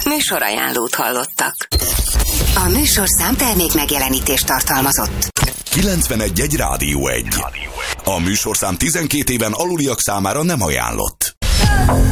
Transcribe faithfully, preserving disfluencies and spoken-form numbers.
Műsorajánlót hallottak. A műsorszám termék megjelenítést tartalmazott. kilencvenegy egy Rádió egy. A műsorszám tizenkét éven aluliak számára nem ajánlott.